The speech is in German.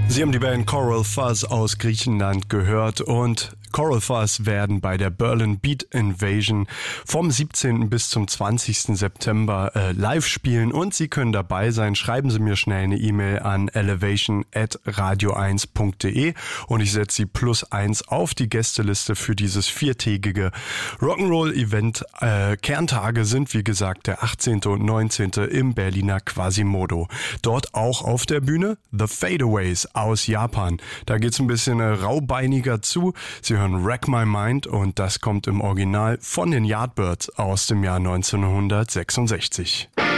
Sie haben die Band Coral Fuzz aus Griechenland gehört und Coral Fuzz werden bei der Berlin Beat Invasion vom 17. bis zum 20. September live spielen und Sie können dabei sein. Schreiben Sie mir schnell eine E-Mail an elevation@radio1.de und ich setze Sie +1 auf die Gästeliste für dieses 4-tägige Rock'n'Roll-Event. Kerntage sind wie gesagt der 18. und 19. im Berliner Quasimodo. Dort auch auf der Bühne The Fadeaways aus Japan. Da geht's ein bisschen raubeiniger zu. Sie hören Wreck My Mind und das kommt im Original von den Yardbirds aus dem Jahr 1966.